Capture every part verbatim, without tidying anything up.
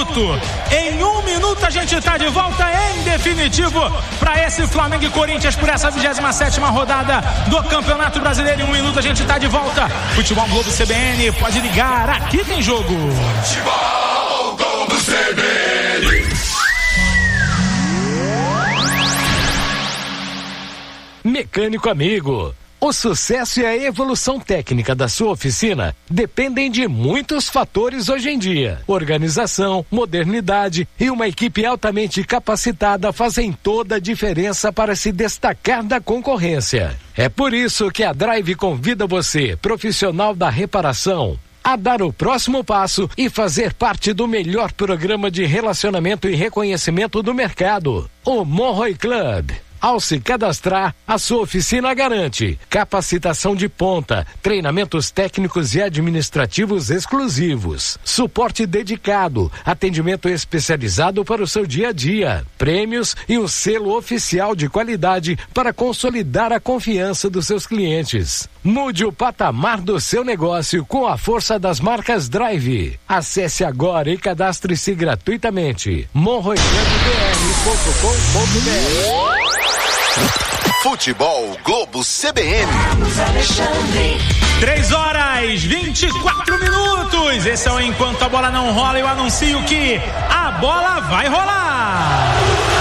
minuto. Em um minuto a gente está de volta em definitivo para esse Flamengo e Corinthians por essa vigésima sétima rodada do Campeonato Brasileiro. Em um minuto a gente está de volta. Futebol Globo C B N, pode ligar, aqui tem jogo. Futebol Globo C B N. Mecânico amigo, o sucesso e a evolução técnica da sua oficina dependem de muitos fatores hoje em dia. Organização, modernidade e uma equipe altamente capacitada fazem toda a diferença para se destacar da concorrência. É por isso que a Drive convida você, profissional da reparação, a dar o próximo passo e fazer parte do melhor programa de relacionamento e reconhecimento do mercado, o Monroe Club. Ao se cadastrar, a sua oficina garante capacitação de ponta, treinamentos técnicos e administrativos exclusivos, suporte dedicado, atendimento especializado para o seu dia a dia, prêmios e um selo oficial de qualidade para consolidar a confiança dos seus clientes. Mude o patamar do seu negócio com a força das marcas Drive. Acesse agora e cadastre-se gratuitamente. monroe club b r ponto com ponto b r. Futebol Globo C B N. três horas vinte e quatro minutos. Esse é o Enquanto a Bola Não Rola. Eu anuncio que a bola vai rolar.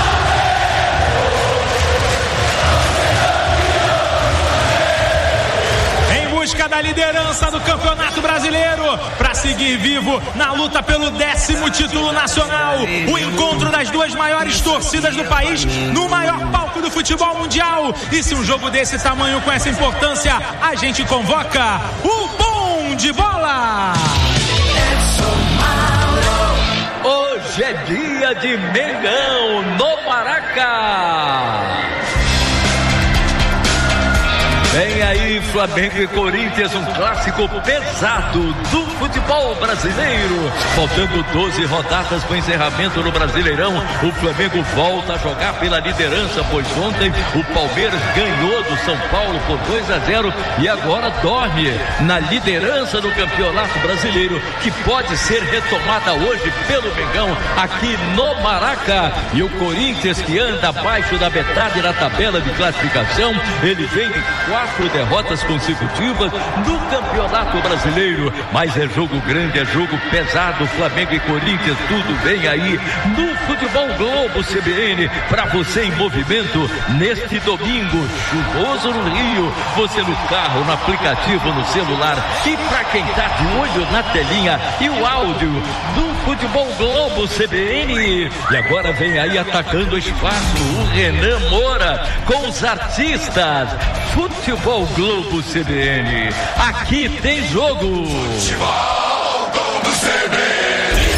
Busca da liderança do Campeonato Brasileiro para seguir vivo na luta pelo décimo título nacional. O encontro das duas maiores torcidas do país no maior palco do futebol mundial. E se um jogo desse tamanho, com essa importância, a gente convoca o Bom de Bola. Hoje é dia de Mengão no Maraca. Vem aí Flamengo e Corinthians, um clássico pesado do futebol brasileiro. Faltando doze rodadas para o encerramento no Brasileirão, o Flamengo volta a jogar pela liderança, pois ontem o Palmeiras ganhou do São Paulo por dois a zero e agora dorme na liderança do Campeonato Brasileiro, que pode ser retomada hoje pelo Mengão aqui no Maraca. E o Corinthians, que anda abaixo da metade da tabela de classificação, ele vem de quatro Quatro derrotas consecutivas no Campeonato Brasileiro, mas é jogo grande, é jogo pesado. Flamengo e Corinthians, tudo vem aí no Futebol Globo C B N para você em movimento neste domingo chuvoso no Rio. Você no carro, no aplicativo, no celular, e para quem tá de olho na telinha e o áudio do Futebol Globo C B N. E agora vem aí atacando o espaço o Renan Moura com os artistas. Futebol Globo C B N, aqui tem jogo. Futebol Globo C B N.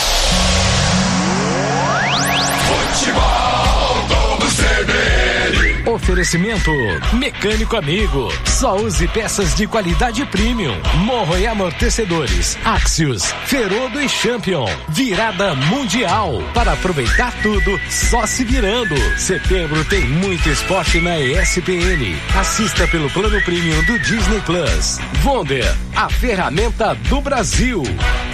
Futebol Globo C B N. Oferecimento Mecânico Amigo. Só use peças de qualidade premium. Monroe Amortecedores, Axios, Ferodo e Champion. Virada mundial. Para aproveitar tudo, só se virando. Setembro tem muito esporte na E S P N. Assista pelo plano premium do Disney Plus. Wonder, a ferramenta do Brasil.